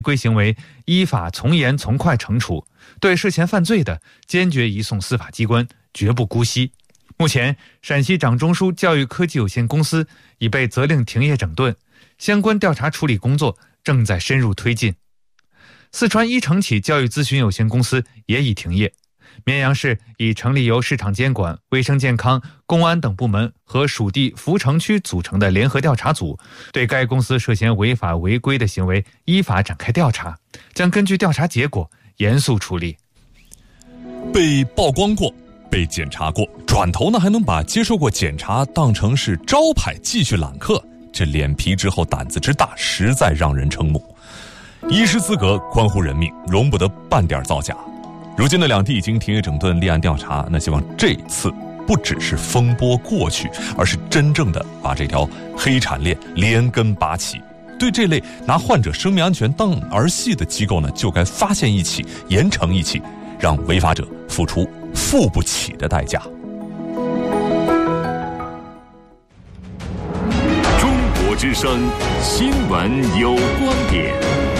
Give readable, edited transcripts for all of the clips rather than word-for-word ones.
规行为依法从严从快惩处，对涉嫌犯罪的坚决移送司法机关，绝不姑息。目前，陕西掌中枢教育科技有限公司已被责令停业整顿，相关调查处理工作正在深入推进。四川一城企教育咨询有限公司也已停业。绵阳市已成立由市场监管、卫生健康、公安等部门和属地扶城区组成的联合调查组，对该公司涉嫌违法违规的行为依法展开调查，将根据调查结果严肃处理。 被曝光过，被检查过，转头呢还能把接受过检查当成是招牌继续揽客，这脸皮之后胆子之大，实在让人瞠目。医师资格关乎人命，容不得半点造假。如今的两地已经停业整顿立案调查，那希望这次不只是风波过去，而是真正的把这条黑产链连根拔起。对这类拿患者生命安全当儿戏的机构呢，就该发现一起，严惩一起，让违法者付出付不起的代价。 中国之声新闻有观点。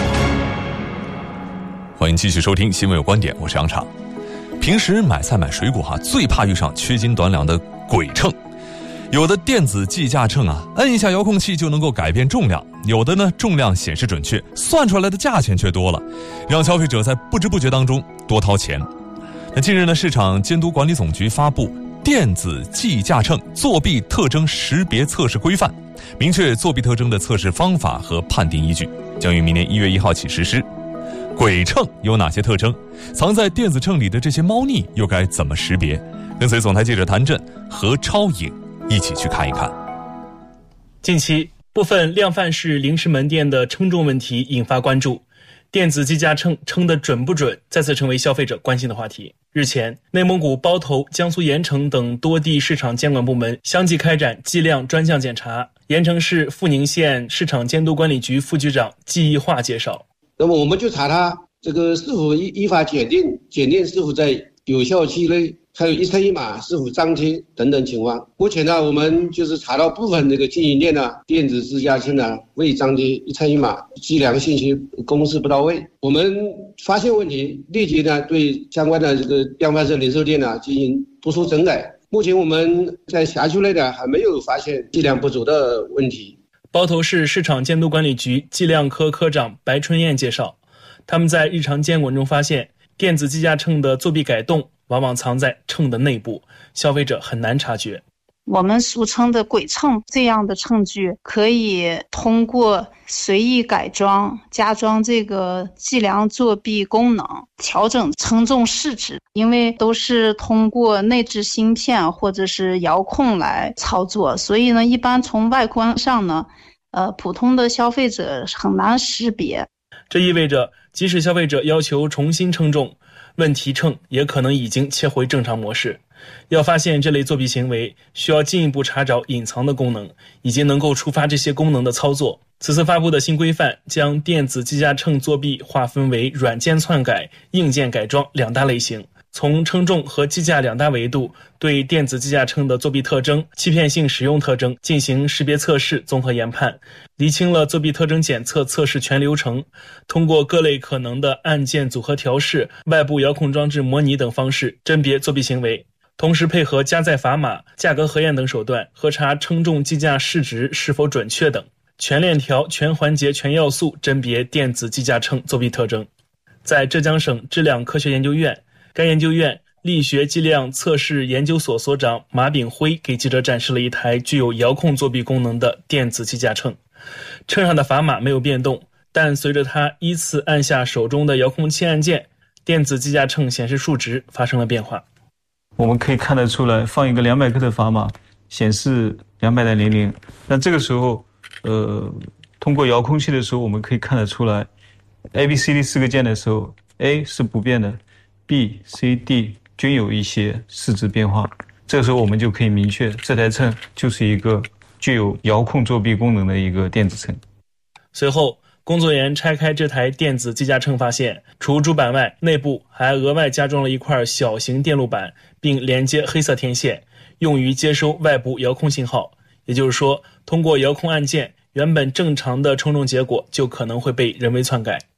欢迎继续收听新闻有观点，我是杨畅。平时买菜买水果最怕遇上缺斤短两的鬼秤。有的电子计价秤摁一下遥控器就能够改变重量，有的呢重量显示准确，算出来的价钱却多了，让消费者在不知不觉当中多掏钱。那近日呢，市场监督管理总局发布电子计价秤作弊特征识别测试规范，明确作弊特征的测试方法和判定依据，将于明年1月1号起实施。鬼秤有哪些特征？藏在电子秤里的这些猫腻又该怎么识别？跟随总台记者谭震、何超颖一起去看一看。 近期，部分量贩式零食门店的称重问题引发关注，电子计价秤称得准不准，再次成为消费者关心的话题。日前，内蒙古包头、江苏盐城等多地市场监管部门相继开展计量专项检查。盐城市阜宁县市场监督管理局副局长季义化介绍。 那么我们就查他这个是否依法检定是否在有效期内，还有一称一码是否张贴等等情况。目前呢，我们就是查到部分这个经营店呢，电子计价秤呢未张贴一称一码，计量信息公示不到位。我们发现问题，立即呢对相关的这个量贩式零售店呢进行督促整改。目前我们在辖区内呢还没有发现计量不足的问题。 包头市市场监督管理局计量科科长白春燕介绍，他们在日常监管中发现，电子计价秤的作弊改动往往藏在秤的内部，消费者很难察觉。 我们俗称的鬼秤这样的秤具，可以通过随意改装、加装这个计量作弊功能，调整称重试值。因为都是通过内置芯片或者是遥控来操作，所以呢，一般从外观上呢，普通的消费者很难识别。 这意味着，即使消费者要求重新称重，问题秤也可能已经切回正常模式。要发现这类作弊行为，需要进一步查找隐藏的功能，以及能够触发这些功能的操作。此次发布的新规范将电子计价秤作弊划分为软件篡改、硬件改装两大类型，从称重和计价两大维度对电子计价秤的作弊特征、欺骗性使用特征进行识别测试综合研判，厘清了作弊特征检测测试全流程，通过各类可能的按键组合调试、外部遥控装置模拟等方式甄别作弊行为，同时配合加载砝码、价格核验等手段核查称重计价试值是否准确等，全链条、全环节、全要素甄别电子计价秤作弊特征。在浙江省质量科学研究院，该研究院力学计量测试研究所所长马炳辉给记者展示了一台具有遥控作弊功能的电子计价秤。秤上的砝码没有变动，但随着他依次按下手中的遥控器按键，电子计价秤显示数值发生了变化。 我们可以看得出来，放一个200克的砝码显示200.00，那这个时候通过遥控器的时候，我们可以看得出来 ABCD 4个键的时候， A 是不变的， B、C、D 均有一些试值变化。这个时候我们就可以明确这台秤就是一个具有遥控作弊功能的一个电子秤。 随后工作人员拆开这台电子计价秤，发现除主板外，内部还额外加装了一块小型电路板，并连接黑色天线，用于接收外部遥控信号。也就是说，通过遥控按键，原本正常的称重结果就可能会被人为篡改。